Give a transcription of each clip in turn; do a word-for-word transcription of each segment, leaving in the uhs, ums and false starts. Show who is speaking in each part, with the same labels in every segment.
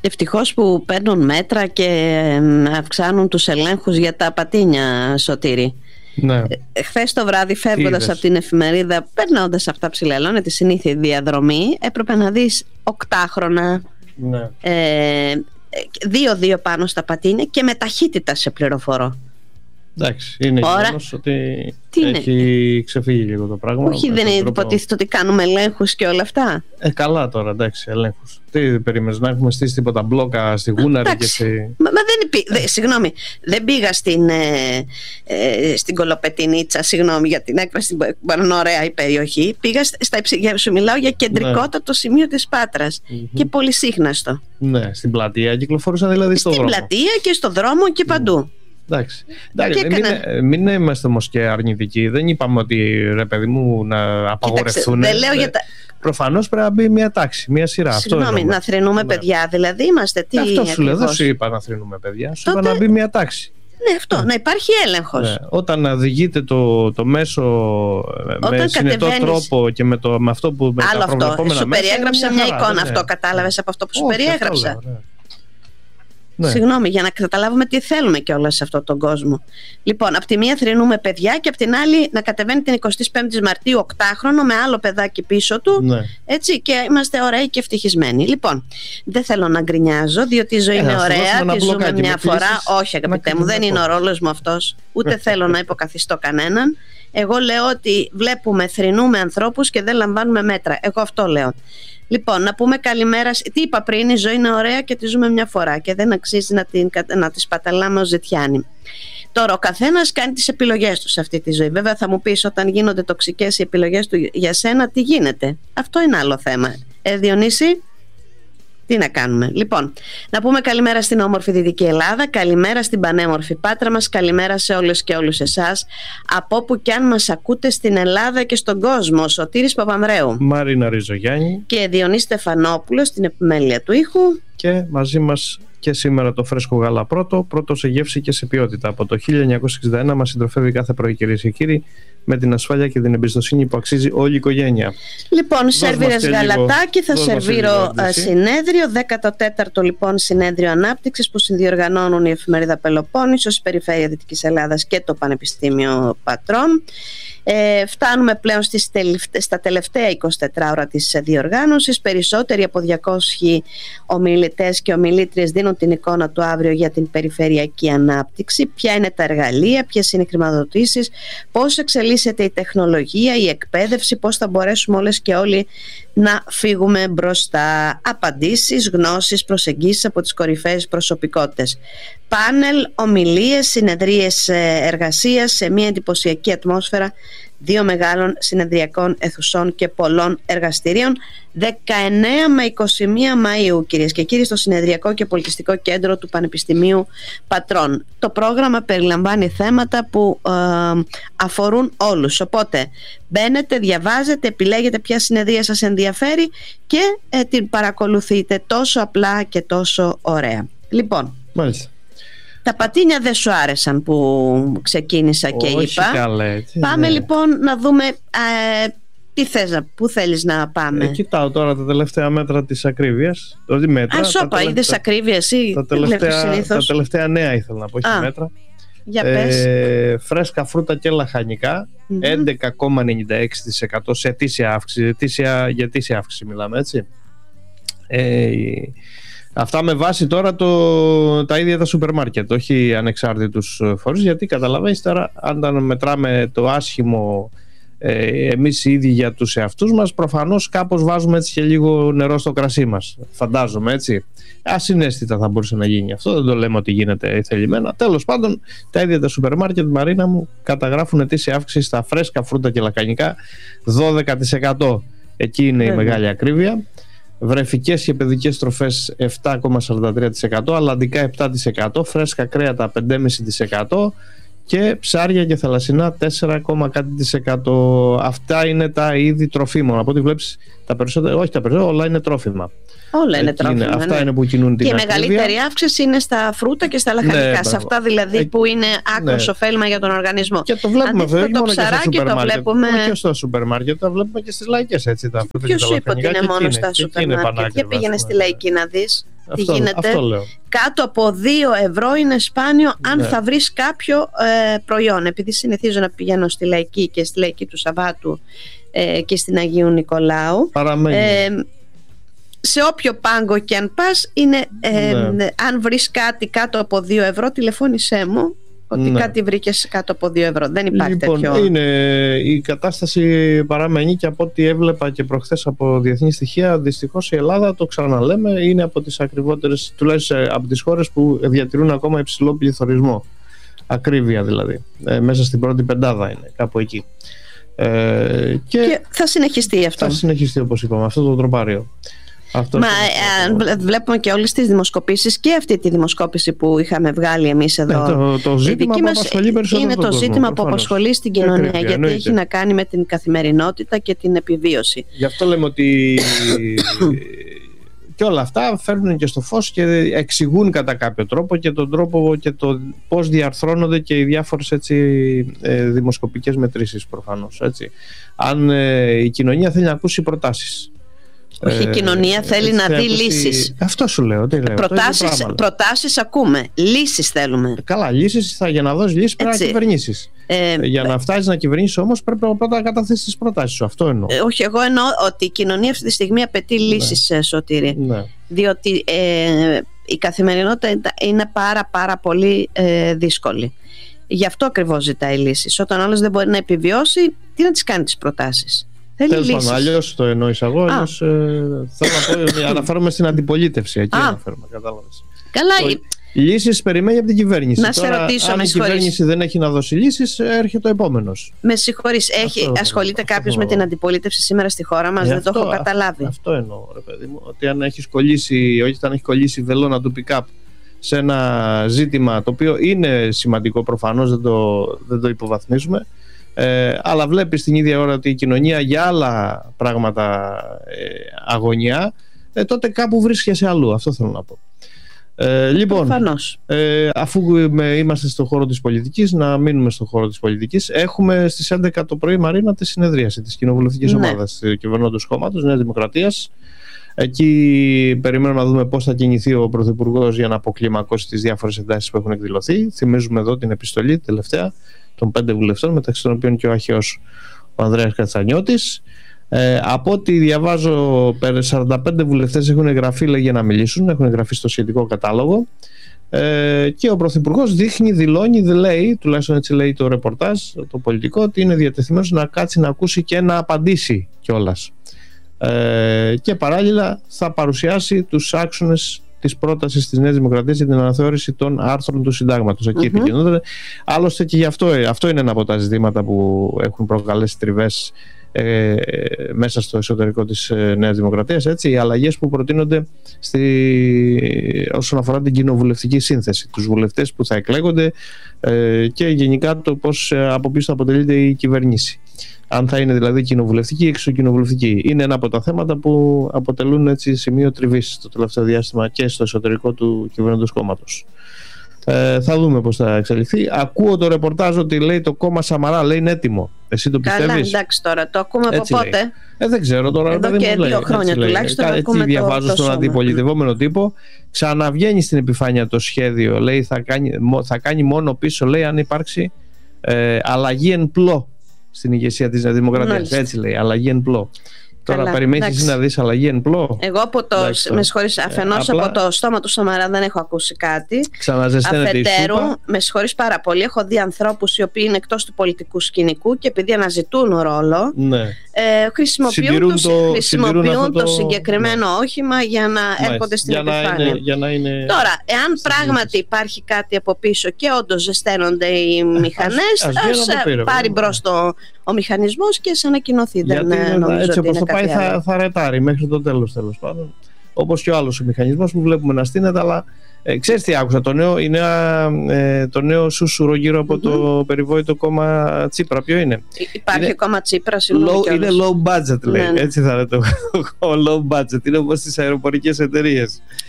Speaker 1: Ευτυχώς που παίρνουν μέτρα και αυξάνουν τους ελέγχους για τα πατίνια, Σωτήρη.
Speaker 2: Ναι.
Speaker 1: Χθες το βράδυ, φεύγοντας από την εφημερίδα, περνώντας από τα Ψηλελώνια, τη συνήθεια διαδρομή, έπρεπε να δεις οκτάχρονα,
Speaker 2: ναι.
Speaker 1: ε, δύο-δύο πάνω στα πατίνια και με ταχύτητα, σε πληροφορώ.
Speaker 2: Εντάξει, είναι γεγονός ότι
Speaker 1: τι
Speaker 2: έχει
Speaker 1: είναι?
Speaker 2: ξεφύγει λίγο το πράγμα.
Speaker 1: Όχι, δεν είναι τρόπο... υποτίθεται ότι κάνουμε ελέγχους και όλα αυτά.
Speaker 2: Ε, καλά τώρα, εντάξει, ελέγχους. Τι περίμενες, να έχουμε στήσει τίποτα μπλόκα στη Γούναρη και στη...
Speaker 1: Μα, μα δεν υπή... δε, συγγνώμη, δεν πήγα στην, ε, ε, στην Κολοπετινίτσα, συγγνώμη για την έκφραση, είναι ωραία η περιοχή. Πήγα στα υψηλά, σου μιλάω για κεντρικότατο ναι. σημείο της Πάτρας mm-hmm. και πολυσύχναστο.
Speaker 2: Ναι, στην πλατεία κυκλοφορούσαν δηλαδή στον δρόμο.
Speaker 1: Στην πλατεία και στον δρόμο και παντού. Mm.
Speaker 2: Εντάξει. Εντάξει, μην, μην είμαστε όμως και αρνητικοί. Δεν είπαμε ότι ρε παιδί μου να απαγορευτούν.
Speaker 1: Δεν λέω για τα...
Speaker 2: Προφανώς πρέπει να μπει μια τάξη, μια σειρά.
Speaker 1: Συγγνώμη, να θρηνούμε ναι. παιδιά, δηλαδή είμαστε τι.
Speaker 2: Αυτό σου λέω, δεν σου είπα να θρηνούμε παιδιά. Σου Τότε... είπα να μπει μια τάξη.
Speaker 1: Ναι, αυτό, ναι. να υπάρχει έλεγχος.
Speaker 2: Ναι. Όταν οδηγείται το, το μέσο Όταν με συνετό τρόπο και με, το, με αυτό που με
Speaker 1: Άλλο
Speaker 2: τα προβλεπόμενα
Speaker 1: σου
Speaker 2: μέσα,
Speaker 1: περιέγραψα μια
Speaker 2: χαρά,
Speaker 1: εικόνα,
Speaker 2: ναι.
Speaker 1: αυτό κατάλαβες από αυτό που σου περιέγραψα.
Speaker 2: Αυτό, ναι. Ναι.
Speaker 1: Συγγνώμη, για να καταλάβουμε τι θέλουμε κιόλας σε αυτόν τον κόσμο. Λοιπόν, από τη μία θρηνούμε παιδιά και από την άλλη να κατεβαίνει την εικοστή πέμπτη Μαρτίου οκτάχρονο με άλλο παιδάκι πίσω του.
Speaker 2: Ναι.
Speaker 1: Έτσι, και είμαστε ωραίοι και ευτυχισμένοι. Λοιπόν, δεν θέλω να γκρινιάζω, διότι η ζωή ε, είναι ωραία, τη ζούμε μια φορά. Όχι, αγαπητέ μου, δεν είναι ο ρόλος μου αυτός. Ούτε θέλω να υποκαθιστώ κανέναν. Εγώ λέω ότι βλέπουμε, θρηνούμε ανθρώπους και δεν λαμβάνουμε μέτρα. Εγώ αυτό λέω. Λοιπόν, να πούμε καλημέρα. Τι είπα πριν, η ζωή είναι ωραία και τη ζούμε μια φορά και δεν αξίζει να, την, να τη σπαταλάμε ως ζητιάνη. Τώρα, ο καθένας κάνει τις επιλογές του σε αυτή τη ζωή. Βέβαια, θα μου πεις, όταν γίνονται τοξικές οι επιλογές του για σένα, τι γίνεται. Αυτό είναι άλλο θέμα. Ε, Διονύση, τι να κάνουμε. Λοιπόν, να πούμε καλημέρα στην όμορφη Δυτική Ελλάδα, καλημέρα στην πανέμορφη Πάτρα μας, καλημέρα σε όλες και όλους εσάς, από όπου κι αν μας ακούτε στην Ελλάδα και στον κόσμο. Σωτήρης Παπανδρέου,
Speaker 2: Μαρίνα Ριζογιάννη και
Speaker 1: Διονύση Στεφανόπουλος στην επιμέλεια του ήχου.
Speaker 2: Και μαζί μας και σήμερα το φρέσκο γάλα πρώτο, πρώτο σε γεύση και σε ποιότητα. Από το χίλια εννιακόσια εξήντα ένα μας συντροφεύει κάθε πρωί, κυρίες και κύριοι, με την ασφάλεια και την εμπιστοσύνη που αξίζει όλη η οικογένεια.
Speaker 1: Λοιπόν, σερβίρες γαλατάκι, θα σερβίρω συνέδριο, δέκατο τέταρτο λοιπόν συνέδριο ανάπτυξης που συνδιοργανώνουν η Εφημερίδα Πελοπόννησος, η Περιφέρεια Δυτικής Ελλάδας και το Πανεπιστήμιο Πατρών. Ε, φτάνουμε πλέον στις τελευτε, στα τελευταία εικοσιτέσσερις ώρα της διοργάνωσης. Περισσότεροι από διακόσιοι ομιλητές και ομιλήτριες δίνουν την εικόνα του αύριο για την περιφερειακή ανάπτυξη. Ποια είναι τα εργαλεία, ποιες είναι οι χρηματοδοτήσεις, πώς εξελίσσεται η τεχνολογία, η εκπαίδευση, πώς θα μπορέσουμε όλες και όλοι να φύγουμε μπροστά. Απαντήσεις, γνώσεις, προσεγγίσεις από τις κορυφαίες προσωπικότητες. Πάνελ, ομιλίες, συνεδρίες εργασίας σε μια εντυπωσιακή ατμόσφαιρα δύο μεγάλων συνεδριακών αιθουσών και πολλών εργαστηρίων. δεκαεννέα με είκοσι μία Μαΐου, κυρίες και κύριοι, στο Συνεδριακό και Πολιτιστικό Κέντρο του Πανεπιστημίου Πατρών. Το πρόγραμμα περιλαμβάνει θέματα που ε, αφορούν όλους, οπότε μπαίνετε, διαβάζετε, επιλέγετε ποια συνεδρία σας ενδιαφέρει και ε, την παρακολουθείτε τόσο απλά και τόσο ωραία. Λοιπόν,
Speaker 2: μάλιστα.
Speaker 1: Τα πατίνια δεν σου άρεσαν που ξεκίνησα και
Speaker 2: όχι
Speaker 1: είπα.
Speaker 2: Καλέ,
Speaker 1: πάμε
Speaker 2: ναι.
Speaker 1: λοιπόν να δούμε ε, τι θες, πού θέλεις να πάμε.
Speaker 2: Ε, κοιτάω τώρα τα τελευταία μέτρα της ακρίβειας. Δηλαδή μέτρα.
Speaker 1: Αν σου είπα, είδες ακρίβεια εσύ.
Speaker 2: Τα τελευταία, τα τελευταία νέα ήθελα να πω, όχι μέτρα.
Speaker 1: Για πες.
Speaker 2: Ε, φρέσκα φρούτα και λαχανικά, mm-hmm. έντεκα κόμμα ενενήντα έξι τοις εκατό σε ετήσια αύξηση. Ετήσια, για ετήσια αύξηση μιλάμε, έτσι. Ε, Αυτά με βάση τώρα το, τα ίδια τα σούπερ μάρκετ, όχι ανεξάρτητους φορείς, γιατί καταλαβαίνεις τώρα, αν μετράμε το άσχημο ε, εμείς οι ίδιοι για τους εαυτούς μας, προφανώς κάπως βάζουμε έτσι και λίγο νερό στο κρασί μας, φαντάζομαι, έτσι. Ασυναίσθητα θα μπορούσε να γίνει αυτό, δεν το λέμε ότι γίνεται θελημένα. Τέλος πάντων, τα ίδια τα σούπερ μάρκετ, Μαρίνα μου, καταγράφουν ετήσια αύξηση στα φρέσκα φρούτα και λαχανικά δώδεκα τοις εκατό. Εκεί είναι η μεγάλη ακρίβεια. Βρεφικές και παιδικές τροφές επτά κόμμα σαράντα τρία τοις εκατό, αλλαντικά επτά τοις εκατό, φρέσκα κρέατα πέντε κόμμα πέντε τοις εκατό και ψάρια και θαλασσινά τέσσερα, κάτι τοις εκατό. Αυτά είναι τα είδη τροφίμων. Από ό,τι βλέπεις, τα περισσότερα, όχι τα περισσότερα, όλα είναι τρόφιμα.
Speaker 1: Όλα είναι τρόφιμα.
Speaker 2: Είναι, αυτά
Speaker 1: ναι.
Speaker 2: είναι που κινούν την
Speaker 1: και
Speaker 2: ακρίβεια.
Speaker 1: Η μεγαλύτερη αύξηση είναι στα φρούτα και στα λαχανικά. Ναι, σε αυτά δηλαδή ε, που είναι άκρως ναι. ωφέλιμα για τον οργανισμό.
Speaker 2: Και το βλέπουμε βέβαια
Speaker 1: το ψαράκι το βλέπουμε.
Speaker 2: Όχι και στο σούπερ μάρκετ, τα βλέπουμε και στις λαϊκές, έτσι. Τα φρούτα
Speaker 1: ποιος
Speaker 2: και τα
Speaker 1: είπε ότι είναι μόνο στα σούπερ μάρκετ? Για πήγαινε στη λαϊκή να δεις. τι γίνεται.
Speaker 2: Αυτό λέω.
Speaker 1: Κάτω από δύο ευρώ είναι σπάνιο αν
Speaker 2: ναι.
Speaker 1: θα βρεις κάποιο ε, προϊόν. Επειδή συνηθίζω να πηγαίνω στη Λαϊκή και στη Λαϊκή του Σαββάτου ε, και στην Αγίου Νικολάου, ε, σε όποιο πάγκο και αν πας είναι, ε, ναι. αν βρεις κάτι κάτω από δύο ευρώ, τηλεφώνησέ μου ότι ναι. κάτι βρήκες κάτω από δύο ευρώ. Δεν υπάρχει
Speaker 2: λοιπόν,
Speaker 1: τέτοιο.
Speaker 2: Είναι, η κατάσταση παραμένει, και από ό,τι έβλεπα και προχθές από διεθνή στοιχεία, δυστυχώς η Ελλάδα, το ξαναλέμε, είναι από τις ακριβότερες, τουλάχιστον από τις χώρες που διατηρούν ακόμα υψηλό πληθωρισμό. Ακρίβεια δηλαδή. Ε, μέσα στην πρώτη πεντάδα είναι, κάπου εκεί. Ε, και,
Speaker 1: και θα συνεχιστεί αυτό.
Speaker 2: Θα συνεχιστεί, όπως είπαμε, αυτό το τροπάριο. Αυτό
Speaker 1: Μα ε, βλέπουμε και όλες τις δημοσκοπήσεις, και αυτή τη δημοσκόπηση που είχαμε βγάλει εμείς εδώ.
Speaker 2: Ναι, το, το ζήτημα που απασχολεί περισσότερο
Speaker 1: είναι το
Speaker 2: κόσμο,
Speaker 1: ζήτημα
Speaker 2: προφανώς.
Speaker 1: που απασχολεί στην κοινωνία,
Speaker 2: Ακριβώς,
Speaker 1: γιατί
Speaker 2: εννοείται.
Speaker 1: έχει να κάνει με την καθημερινότητα και την επιβίωση.
Speaker 2: Γι' αυτό λέμε ότι και όλα αυτά φέρνουν και στο φως και εξηγούν κατά κάποιο τρόπο και τον τρόπο και το πώς διαρθρώνονται και οι διάφορες έτσι, δημοσκοπικές μετρήσεις προφανώς. Έτσι. Αν ε, η κοινωνία θέλει να ακούσει προτάσεις.
Speaker 1: Όχι, η κοινωνία θέλει να δει λύσεις.
Speaker 2: Αυτό σου λέω. Τι λέω
Speaker 1: προτάσεις, προτάσεις ακούμε. Λύσεις θέλουμε.
Speaker 2: Καλά, λύσεις θα, για να δώσεις λύσεις πρέπει να κυβερνήσεις. Ε, για να φτάσεις να κυβερνήσεις όμως πρέπει πρώτα να καταθέσεις τις προτάσεις σου. Αυτό εννοώ.
Speaker 1: Ε, όχι, εγώ εννοώ ότι η κοινωνία αυτή τη στιγμή απαιτεί λύσεις, ναι. Σωτήρη.
Speaker 2: Ναι.
Speaker 1: Διότι ε, η καθημερινότητα είναι πάρα πάρα πολύ ε, δύσκολη. Γι' αυτό ακριβώς ζητάει λύσεις. Όταν άλλος δεν μπορεί να επιβιώσει, τι να τις κάνει τις προτάσεις.
Speaker 2: Τέλος πάντων, αλλιώς το εννοήσα εγώ. Αλλιώς, ε, θέλω να πω, αναφέρομαι στην αντιπολίτευση. Εκεί Α. αναφέρομαι, κατάλαβες.
Speaker 1: Καλά.
Speaker 2: Το, λύσεις περιμένει από την κυβέρνηση.
Speaker 1: Να
Speaker 2: Τώρα,
Speaker 1: σε ρωτήσω,
Speaker 2: αν
Speaker 1: με
Speaker 2: η κυβέρνηση δεν έχει να δώσει λύσεις, έρχεται ο επόμενος.
Speaker 1: Με συγχωρείς, έχει, ασχολείται κάποιος με την αντιπολίτευση σήμερα στη χώρα μας? Ε, δεν αυτό, το έχω καταλάβει.
Speaker 2: Αυτό εννοώ, ρε παιδί μου. Ότι αν έχει κολλήσει, όχι αν έχει κολλήσει βελόνα του pick-up σε ένα ζήτημα το οποίο είναι σημαντικό, προφανώς δεν το, δεν το υποβαθμίζουμε. Ε, αλλά βλέπει την ίδια ώρα ότι η κοινωνία για άλλα πράγματα ε, αγωνιά, ε, τότε κάπου βρίσκεσαι αλλού. Αυτό θέλω να πω. Ε, λοιπόν, ε, αφού με, είμαστε στον χώρο της πολιτικής, να μείνουμε στον χώρο της πολιτικής. Έχουμε στις έντεκα το πρωί, Μαρίνα, τη συνεδρίαση της κοινοβουλευτικής ναι. ομάδας του κυβερνώντος κόμματος Νέας Δημοκρατίας. Εκεί περιμένουμε να δούμε πώς θα κινηθεί ο Πρωθυπουργός για να αποκλιμακώσει τις διάφορες εντάσεις που έχουν εκδηλωθεί. Θυμίζουμε εδώ την επιστολή τελευταία των πέντε βουλευτών, μεταξύ των οποίων και ο αρχαίος ο Ανδρέας Κατσανιώτης. Ε, από ό,τι διαβάζω, σαράντα πέντε βουλευτές έχουν εγγραφεί, λέγει, για να μιλήσουν, έχουν εγγραφεί στο σχετικό κατάλογο. Ε, και ο Πρωθυπουργός δείχνει, δηλώνει, λέει, τουλάχιστον έτσι λέει το ρεπορτάζ, το πολιτικό, ότι είναι διατεθειμένος να κάτσει να ακούσει και να απαντήσει κιόλας. Ε, και παράλληλα θα παρουσιάσει τους άξονες της πρότασης της Νέας Δημοκρατίας για την αναθεώρηση των άρθρων του συντάγματος. Εκεί mm-hmm. επικοινωνούνται. Άλλωστε και γι' αυτό, αυτό είναι ένα από τα ζητήματα που έχουν προκαλέσει τριβές ε, μέσα στο εσωτερικό της ε, Νέας Δημοκρατίας. Έτσι, οι αλλαγές που προτείνονται στη, όσον αφορά την κοινοβουλευτική σύνθεση, τους βουλευτές που θα εκλέγονται ε, και γενικά το πώς ε, από πίσω αποτελείται η κυβέρνηση. Αν θα είναι δηλαδή κοινοβουλευτική ή εξωκοινοβουλευτική. Είναι ένα από τα θέματα που αποτελούν έτσι σημείο τριβής το τελευταίο διάστημα και στο εσωτερικό του κυβερνώντος κόμματος. Ε, θα δούμε πώς θα εξελιχθεί. Ακούω το ρεπορτάζ ότι λέει το κόμμα Σαμαρά, λέει, είναι έτοιμο. Εσύ το πιστεύεις?
Speaker 1: Καλά, εντάξει, τώρα το ακούμε από
Speaker 2: έτσι
Speaker 1: πότε?
Speaker 2: Ε, δεν ξέρω τώρα.
Speaker 1: Εδώ και δύο λέει, χρόνια τουλάχιστον. Έτσι,
Speaker 2: έτσι διαβάζω το, στον αντιπολιτευόμενο τύπο. Ξαναβγαίνει στην επιφάνεια το σχέδιο. Λέει θα κάνει, θα κάνει μόνο πίσω, λέει, αν υπάρξει ε, αλλαγή εν πλώ στην ηγεσία της Δημοκρατίας. Έτσι λέει, αλλαγή εν πλώ. Τώρα περιμένεις εσύ να δεις αλλαγή εν πλώ?
Speaker 1: Εγώ από το, εντάξει, με συγχωρείς, αφενός ε, απλά, από το στόμα του Σαμαρά δεν έχω ακούσει κάτι.
Speaker 2: Ξαναζεσταίνεται η
Speaker 1: αφετέρου,
Speaker 2: σούπα.
Speaker 1: Με συγχωρείς πάρα πολύ, έχω δει ανθρώπους οι οποίοι είναι εκτός του πολιτικού σκηνικού και επειδή αναζητούν ρόλο, ναι. ε, χρησιμοποιούν, το, το, χρησιμοποιούν το, το συγκεκριμένο ναι. όχημα για να Μάλιστα. έρχονται στην
Speaker 2: για
Speaker 1: επιφάνεια.
Speaker 2: Να είναι, για να είναι
Speaker 1: Τώρα, εάν πράγματι υπάρχει κάτι από πίσω και όντως ζεσταίνονται οι μηχανές, ας, ας, ας πήρε, πάρει μπρος ο μηχανισμός και σε ανακοινωθεί. Δεν νομίζω
Speaker 2: έτσι
Speaker 1: ότι είναι
Speaker 2: το πάει θα, θα ρετάρει μέχρι το τέλος, τέλος πάντων. Όπως και ο άλλος ο μηχανισμός που βλέπουμε να στείνεται, αλλά ε, ξέρεις τι άκουσα, το νέο, η νέα, ε, το νέο σούσουρο γύρω από mm-hmm. το περιβόητο κόμμα Τσίπρα, ποιο είναι?
Speaker 1: Υπάρχει είναι, κόμμα Τσίπρα,
Speaker 2: low, είναι low budget, λέει, ναι, ναι. έτσι θα είναι το low budget, είναι όπως στις αεροπορικές εταιρείες.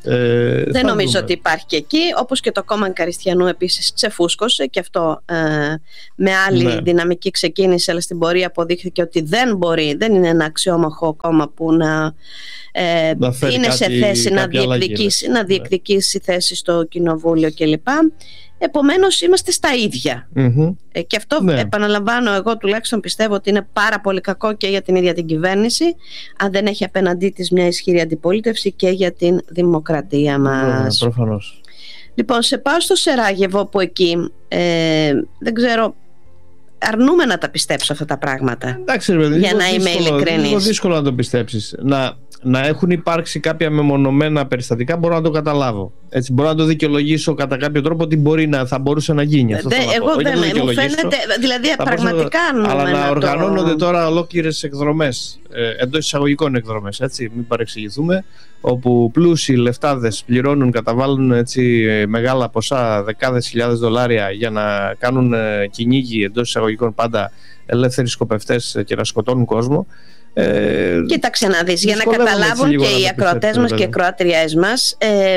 Speaker 2: Ε,
Speaker 1: Δεν νομίζω δούμε. ότι υπάρχει και εκεί, όπως και το κόμμα Καριστιανού επίσης ξεφούσκωσε και αυτό ε, με άλλη ναι. δυναμική ξεκίνησε, αλλά στην πορεία αποδείχθηκε ότι δεν μπορεί, δεν είναι ένα αξιόμαχο κόμμα που να, ε, να είναι κάτι, σε θέση να διεκδικήσει, να διεκδικήσει ναι. θέση στο κοινοβούλιο κλπ. Επομένως είμαστε στα ίδια mm-hmm. ε, και αυτό ναι. επαναλαμβάνω, εγώ τουλάχιστον πιστεύω ότι είναι πάρα πολύ κακό και για την ίδια την κυβέρνηση, αν δεν έχει απέναντί της μια ισχυρή αντιπολίτευση, και για την δημοκρατία μας.
Speaker 2: Yeah, προφανώς.
Speaker 1: Λοιπόν, σε πάω στο Σεράγεβο, που εκεί ε, δεν ξέρω, αρνούμε να τα πιστέψω αυτά τα πράγματα.
Speaker 2: Εντάξει, ρε παιδί,
Speaker 1: για να είμαι ειλικρινής.
Speaker 2: Είναι λίγο δύσκολο να το πιστέψεις. Να, να έχουν υπάρξει κάποια μεμονωμένα περιστατικά, μπορώ να το καταλάβω. Έτσι, μπορώ να το δικαιολογήσω κατά κάποιο τρόπο ότι μπορεί να, θα μπορούσε να γίνει. Αυτό
Speaker 1: Δε, εγώ δεν με, μου φαίνεται, δηλαδή πραγματικά αρνούμε.
Speaker 2: Αλλά να, να οργανώνονται
Speaker 1: το...
Speaker 2: τώρα ολόκληρες εκδρομές, ε, εντός εισαγωγικών εκδρομές, έτσι, μην παρεξηγηθούμε, όπου πλούσιοι λεφτάδες πληρώνουν, καταβάλουν έτσι μεγάλα ποσά, δεκάδες χιλιάδες δολάρια, για να κάνουν ε, κυνήγι εντός εισαγωγικών πάντα ελεύθεροι σκοπευτές και να σκοτώνουν κόσμο. Ε,
Speaker 1: Κοίταξε να δεις, για να καταλάβουν και οι ακροατές μας και οι ακροατριές μας, ε, ε,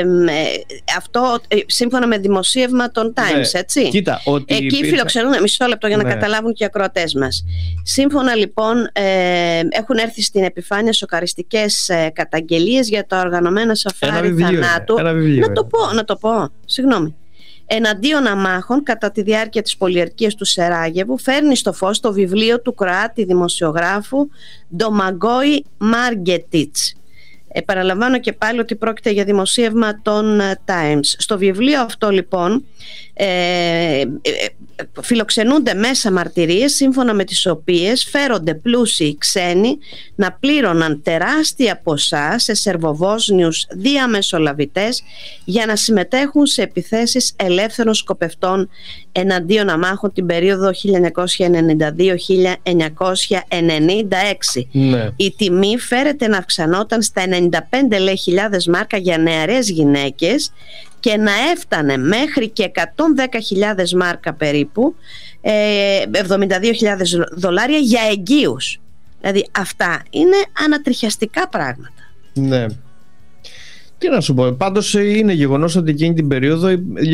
Speaker 1: αυτό ε, σύμφωνα με δημοσίευμα των Times, ναι, έτσι.
Speaker 2: Κοίτα, ότι
Speaker 1: εκεί
Speaker 2: υπήρχε...
Speaker 1: φιλοξενούν, μισό λεπτό για να
Speaker 2: ναι. καταλάβουν
Speaker 1: και οι ακροατές μας. Σύμφωνα λοιπόν, ε, έχουν έρθει στην επιφάνεια σοκαριστικές ε, καταγγελίες για τα οργανωμένα σαφάρι θανάτου. Να το πω, να το πω, συγγνώμη. Εναντίον αμάχων κατά τη διάρκεια της πολιορκίας του Σεράγεβου, φέρνει στο φως το βιβλίο του Κροάτη δημοσιογράφου Ντομαγκόη Μάργκετιτς. Επαναλαμβάνω και πάλι ότι πρόκειται για δημοσίευμα των Times. Στο βιβλίο αυτό λοιπόν ε, ε, φιλοξενούνται μέσα μαρτυρίες, σύμφωνα με τις οποίες φέρονται πλούσιοι ξένοι να πλήρωναν τεράστια ποσά σε Σερβοβόσνιους διαμεσολαβητές για να συμμετέχουν σε επιθέσεις ελεύθερων σκοπευτών εναντίον αμάχων την περίοδο χίλια εννιακόσια ενενήντα δύο με χίλια εννιακόσια ενενήντα έξι.
Speaker 2: Ναι.
Speaker 1: Η τιμή φέρεται να αυξανόταν στα ενενήντα πέντε λέει, χιλιάδες μάρκα για νεαρές γυναίκες και να έφτανε μέχρι και εκατόν δέκα χιλιάδες μάρκα περίπου, εβδομήντα δύο χιλιάδες δολάρια για εγγύους. Δηλαδή αυτά είναι ανατριχιαστικά πράγματα.
Speaker 2: Ναι. Τι να σου πω, πάντως είναι γεγονός ότι εκείνη την περίοδο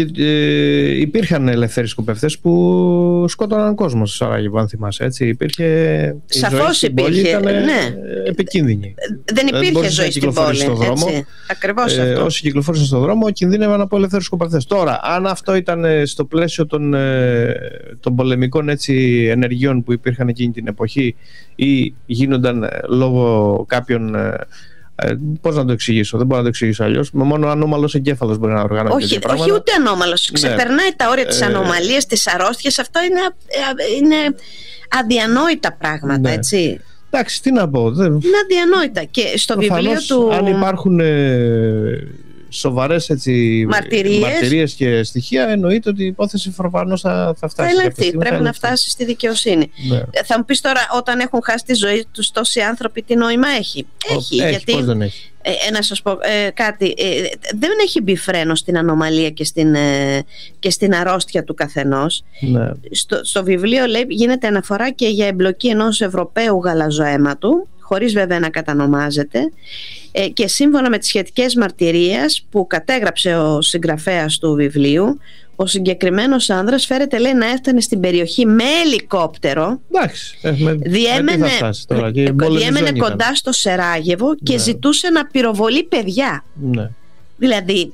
Speaker 2: υπήρχαν ελεύθεροι σκοπευτές που σκότωναν κόσμο στο Σαράγεβο, αν θυμάσαι, έτσι. Υπήρχε.
Speaker 1: Σαφώς υπήρχε.
Speaker 2: Ήταν
Speaker 1: ναι.
Speaker 2: επικίνδυνη.
Speaker 1: Δεν υπήρχε ζωή στην πόλη. Στο δρόμο. Έτσι. Ακριβώς
Speaker 2: ε,
Speaker 1: αυτό.
Speaker 2: Όσοι κυκλοφόρησαν στον δρόμο κινδύνευαν από ελεύθερους σκοπευτές. Τώρα, αν αυτό ήταν στο πλαίσιο των, των πολεμικών έτσι, ενεργειών που υπήρχαν εκείνη την εποχή ή γίνονταν λόγω κάποιων. Ε, πώς να το εξηγήσω, δεν μπορώ να το εξηγήσω αλλιώς. Μόνο ανώμαλος εγκέφαλος μπορεί να οργανώσει.
Speaker 1: Όχι, όχι ούτε ανώμαλος. Ναι. Ξεπερνάει τα όρια της ανομαλίας, της αρρώστιας. Αυτά είναι, είναι αδιανόητα πράγματα, ναι. έτσι.
Speaker 2: Εντάξει, τι να πω. Δεν...
Speaker 1: Είναι αδιανόητα. Και στο βιβλίο του.
Speaker 2: Αν υπάρχουν ε, σοβαρές έτσι,
Speaker 1: μαρτυρίες.
Speaker 2: μαρτυρίες και στοιχεία, εννοείται ότι η υπόθεση προφανώς θα, θα φτάσει.
Speaker 1: Θα ελεγχθεί, πρέπει να φτάσει στη δικαιοσύνη.
Speaker 2: Ναι.
Speaker 1: Θα μου πεις τώρα, όταν έχουν χάσει τη ζωή τους τόσοι άνθρωποι, τι νόημα έχει?
Speaker 2: Ο,
Speaker 1: έχει,
Speaker 2: έχει
Speaker 1: γιατί.
Speaker 2: Πώς δεν έχει.
Speaker 1: Ε, να σας πω ε, κάτι, ε, δεν έχει μπει φρένο στην ανομαλία και στην, ε, και στην αρρώστια του καθενός.
Speaker 2: Ναι.
Speaker 1: Στο, στο βιβλίο λέει, γίνεται αναφορά και για εμπλοκή ενός Ευρωπαίου γαλαζοαίματου, χωρίς βέβαια να κατανομάζεται, ε, και σύμφωνα με τις σχετικές μαρτυρίες που κατέγραψε ο συγγραφέας του βιβλίου, ο συγκεκριμένος άνδρας φέρεται, λέει, να έφτανε στην περιοχή με ελικόπτερο.
Speaker 2: Εντάξει, με,
Speaker 1: διέμενε,
Speaker 2: με φτάσει τώρα, και
Speaker 1: διέμενε κοντά ήταν. στο Σεράγεβο και ναι. ζητούσε να πυροβολεί παιδιά.
Speaker 2: Ναι.
Speaker 1: Δηλαδή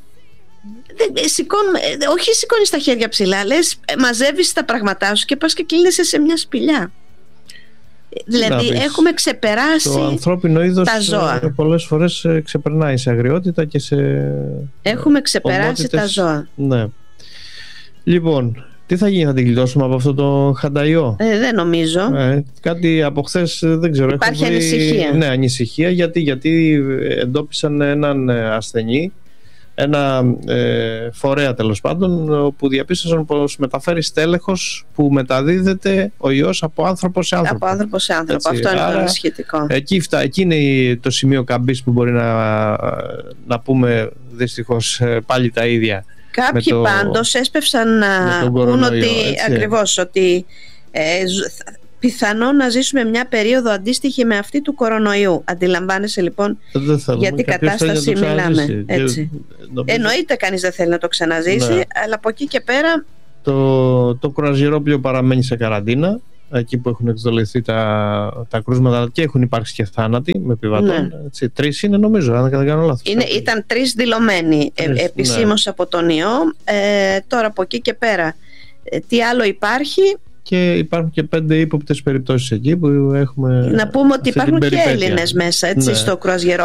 Speaker 1: σηκών, όχι σηκώνεις τα χέρια ψηλά, λες, μαζεύεις τα πράγματά σου και πας και κλείνεσαι σε μια σπηλιά. Δηλαδή έχουμε ξεπεράσει
Speaker 2: το ανθρώπινο είδος
Speaker 1: τα ζώα.
Speaker 2: Πολλές φορές ξεπερνάει σε αγριότητα και σε
Speaker 1: έχουμε ξεπεράσει ομότητες. Τα ζώα.
Speaker 2: Ναι. Λοιπόν, τι θα γίνει, θα την κλειδώσουμε από αυτό το χανταϊό?
Speaker 1: Ε, δεν νομίζω.
Speaker 2: Ε, κάτι από χθες δεν ξέρω.
Speaker 1: Υπάρχει
Speaker 2: βρει...
Speaker 1: ανησυχία.
Speaker 2: Ναι, ανησυχία. Γιατί, γιατί εντόπισαν έναν ασθενή, ένα ε, φορέα τέλος πάντων, που διαπίστωσαν πως μεταφέρει στέλεχος που μεταδίδεται ο ιός από άνθρωπο σε άνθρωπο.
Speaker 1: Από άνθρωπο σε άνθρωπο. Έτσι, αυτό είναι το σχετικό.
Speaker 2: Εκεί, φτά, εκεί είναι το σημείο καμπής που μπορεί να, να πούμε δυστυχώς πάλι τα ίδια.
Speaker 1: Κάποιοι πάντως έσπευσαν να πούν ότι, ακριβώς, ότι ε, πιθανό να ζήσουμε μια περίοδο αντίστοιχη με αυτή του κορονοϊού. Αντιλαμβάνεσαι λοιπόν για τι κατάσταση μιλάμε. Έτσι. Νομίζω... Εννοείται κανείς δεν θέλει να το ξαναζήσει, ναι. Αλλά από εκεί και πέρα...
Speaker 2: Το, το κρουαζιερόπλοιο παραμένει σε καραντίνα, εκεί που έχουν εξδοληθεί τα, τα κρούσματα και έχουν υπάρξει και θάνατοι με επιβατών. Ναι. Τρεις είναι νομίζω, αν δεν κάνω λάθος.
Speaker 1: Είναι, ήταν τρεις δηλωμένοι τρεις, επισήμως ναι. Από τον ιό. Ε, τώρα από εκεί και πέρα ε, τι άλλο υπάρχει?
Speaker 2: Και υπάρχουν και πέντε ύποπτες περιπτώσεις εκεί που έχουμε.
Speaker 1: Να πούμε ότι υπάρχουν και Έλληνες μέσα έτσι, ναι. Στο κρουαζιερόπλοιο.